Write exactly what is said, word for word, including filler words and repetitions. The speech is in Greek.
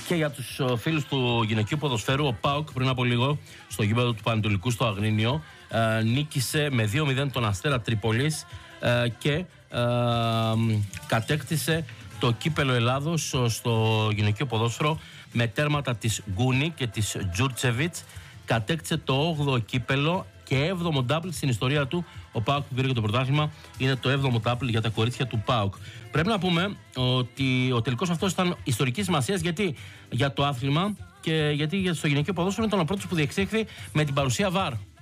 Και για τους φίλους του γυναικείου ποδοσφαίρου, ο ΠΑΟΚ πριν από λίγο στο γήπεδο του Πανετολικού στο Αγρίνιο ε, νίκησε με δύο μηδέν τον Αστέρα Τρίπολης ε, και ε, κατέκτησε το κύπελο Ελλάδος στο γυναικείο ποδόσφαιρο με τέρματα της Γκούνη και της Τζούρτσεβιτς. Κατέκτησε το όγδοο κύπελο και έβδομο ντάμπλ στην ιστορία του. Ο ΠΑΟΚ που πήρε το πρωτάθλημα είναι το έβδομο ντάμπλ για τα κορίτσια του ΠΑΟΚ. Πρέπει να πούμε ότι ο τελικός αυτός ήταν ιστορικής σημασίας, γιατί για το άθλημα και γιατί στο γυναικείο ποδόσφαιρο ήταν ο πρώτος που διεξήχθη με την παρουσία βαρ.